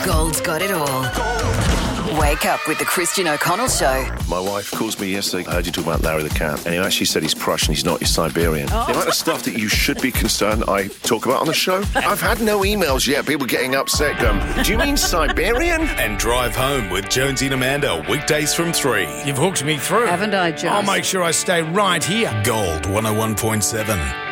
Gold's got it all. Wake up with the Christian O'Connell Show. My wife calls me yesterday. I heard you talk about Larry the cat, and he actually said he's Prussian, he's not, he's Siberian. The amount of stuff that you should be concerned I talk about on the show. I've had no emails yet, people getting upset going, do you mean Siberian? And Drive Home with Jonesy and Amanda, weekdays from 3. You've hooked me through. Haven't I, Jones? I'll make sure I stay right here. Gold 101.7.